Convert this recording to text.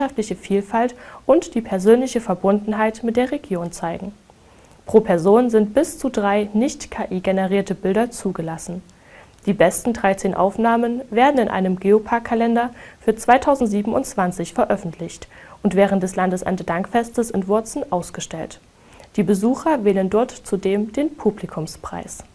landschaftliche Vielfalt und die persönliche Verbundenheit mit der Region zeigen. Pro Person sind bis zu 3 nicht KI-generierte Bilder zugelassen. Die besten 13 Aufnahmen werden in einem Geopark-Kalender für 2027 veröffentlicht und während des Landeserntedankfestes in Wurzen ausgestellt. Die Besucher wählen dort zudem den Publikumspreis.